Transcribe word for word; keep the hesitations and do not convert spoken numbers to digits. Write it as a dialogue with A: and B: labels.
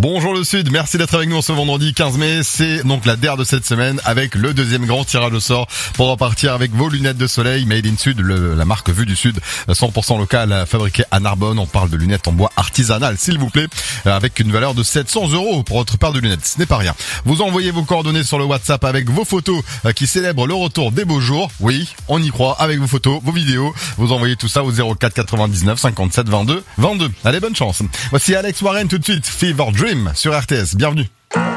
A: Bonjour le Sud, merci d'être avec nous ce vendredi quinze mai. C'est donc la D E R de cette semaine avec le deuxième grand tirage au sort pour repartir avec vos lunettes de soleil Made in Sud, le, la marque Vue du Sud, cent pour cent locale, fabriquée à Narbonne. On parle de lunettes en bois artisanal, s'il vous plaît, avec une valeur de sept cents euros pour votre paire de lunettes. Ce n'est pas rien. Vous envoyez vos coordonnées sur le WhatsApp avec vos photos qui célèbrent le retour des beaux jours. Oui, on y croit, avec vos photos, vos vidéos. Vous envoyez tout ça au zéro quatre quatre-vingt-dix-neuf cinquante-sept vingt-deux vingt-deux. Allez, bonne chance. Voici Alex Warren tout de suite, Fever Dream sur R T S. Bienvenue.